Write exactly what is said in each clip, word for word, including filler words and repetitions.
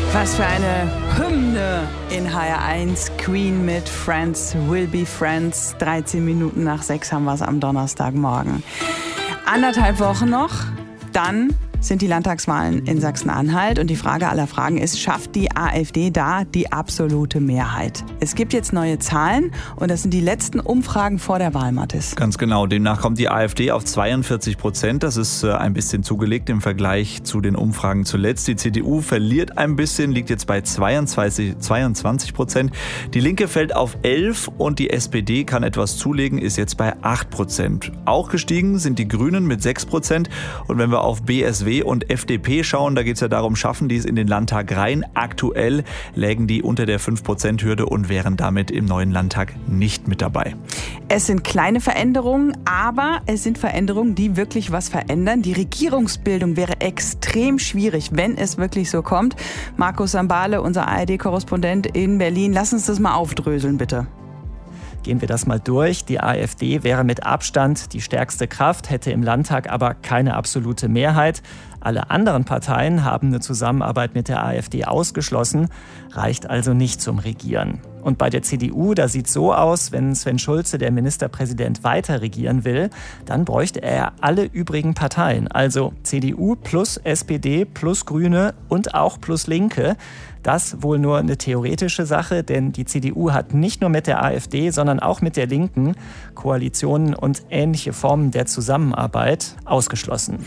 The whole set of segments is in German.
Was für eine Hymne in H R eins. Queen mit Friends Will Be Friends. dreizehn Minuten nach sechs haben wir es am Donnerstagmorgen. Anderthalb Wochen noch, dann sind die Landtagswahlen in Sachsen-Anhalt. Und die Frage aller Fragen ist, schafft die AfD da die absolute Mehrheit? Es gibt jetzt neue Zahlen und das sind die letzten Umfragen vor der Wahl, Mathis. Ganz genau. Demnach kommt die AfD auf zweiundvierzig Prozent. Das ist ein bisschen zugelegt im Vergleich zu den Umfragen zuletzt. Die C D U verliert ein bisschen, liegt jetzt bei zweiundzwanzig Prozent. Die Linke fällt auf elf und die S P D kann etwas zulegen, ist jetzt bei acht Prozent. Auch gestiegen sind die Grünen mit sechs Prozent. Und wenn wir auf B S W und F D P schauen, da geht es ja darum, schaffen die es in den Landtag rein. Aktuell lägen die unter der fünf Prozent Hürde und wären damit im neuen Landtag nicht mit dabei. Es sind kleine Veränderungen, aber es sind Veränderungen, die wirklich was verändern. Die Regierungsbildung wäre extrem schwierig, wenn es wirklich so kommt. Markus Sambale, unser A R D-Korrespondent in Berlin, lass uns das mal aufdröseln, bitte. Gehen wir das mal durch. Die AfD wäre mit Abstand die stärkste Kraft, hätte im Landtag aber keine absolute Mehrheit. Alle anderen Parteien haben eine Zusammenarbeit mit der AfD ausgeschlossen, reicht also nicht zum Regieren. Und bei der C D U, da sieht es so aus, wenn Sven Schulze, der Ministerpräsident, weiter regieren will, dann bräuchte er alle übrigen Parteien, also C D U plus S P D plus Grüne und auch plus Linke. Das wohl nur eine theoretische Sache, denn die C D U hat nicht nur mit der AfD, sondern auch mit der Linken Koalitionen und ähnliche Formen der Zusammenarbeit ausgeschlossen.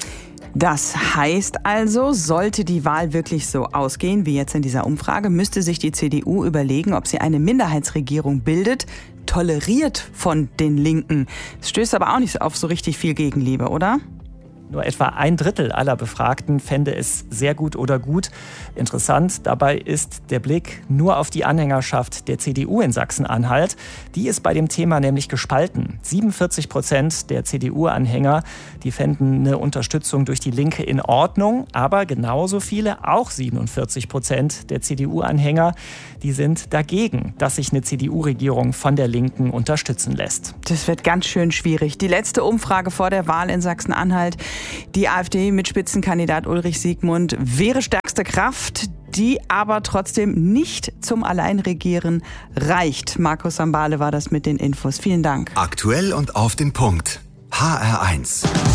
Das heißt also, sollte die Wahl wirklich so ausgehen wie jetzt in dieser Umfrage, müsste sich die C D U überlegen, ob sie eine Minderheitsregierung bildet, toleriert von den Linken. Es stößt aber auch nicht auf so richtig viel Gegenliebe, oder? Nur etwa ein Drittel aller Befragten fände es sehr gut oder gut. Interessant dabei ist der Blick nur auf die Anhängerschaft der C D U in Sachsen-Anhalt. Die ist bei dem Thema nämlich gespalten. siebenundvierzig Prozent der C D U-Anhänger, die fänden eine Unterstützung durch die Linke in Ordnung. Aber genauso viele, auch siebenundvierzig Prozent der C D U-Anhänger, die sind dagegen, dass sich eine C D U-Regierung von der Linken unterstützen lässt. Das wird ganz schön schwierig. Die letzte Umfrage vor der Wahl in Sachsen-Anhalt. Die AfD mit Spitzenkandidat Ulrich Siegmund wäre stärkste Kraft, die aber trotzdem nicht zum Alleinregieren reicht. Markus Sambale war das mit den Infos. Vielen Dank. Aktuell und auf den Punkt. H R eins.